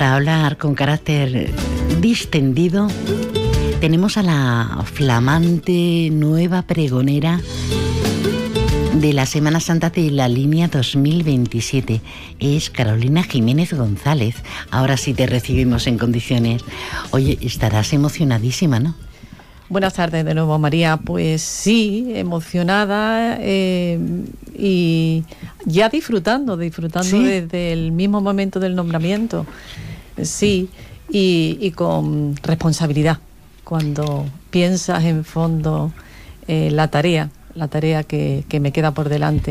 Para hablar con carácter distendido, tenemos a la flamante nueva pregonera de la Semana Santa de la Línea 2027. Es Carolina Jiménez González. Ahora sí te recibimos en condiciones. Oye, estarás emocionadísima, ¿no? Buenas tardes de nuevo, María. Pues sí, emocionada y ya disfrutando ¿Sí? Desde el mismo momento del nombramiento. Sí, y con responsabilidad cuando piensas en fondo la tarea que me queda por delante.